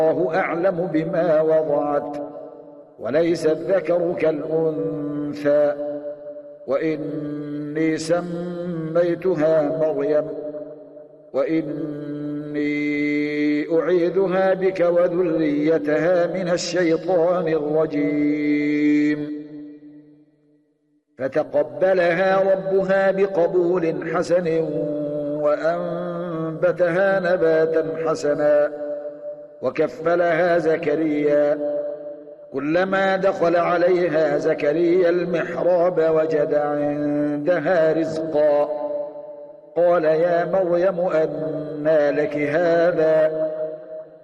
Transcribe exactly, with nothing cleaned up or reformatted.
الله أعلم بما وضعت وليس الذكر كالأنثى وإني سميتها مريم وإني أعيذها بك وذريتها من الشيطان الرجيم فتقبلها ربها بقبول حسن وأنبتها نباتا حسنا وكفلها زكريا كلما دخل عليها زكريا المحراب وجد عندها رزقا قال يا مريم أنى لك هذا